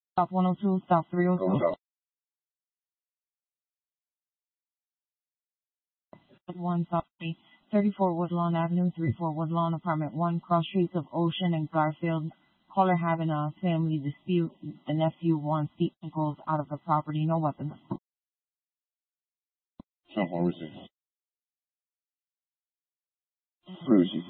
Stop 102, stop 302. One stop 34 Woodlawn Avenue, 34 Woodlawn, apartment 1, cross streets of Ocean and Garfield. Caller having a family dispute. The nephew wants the uncles out of the property, no weapons. Jean-Paul receive. Receive.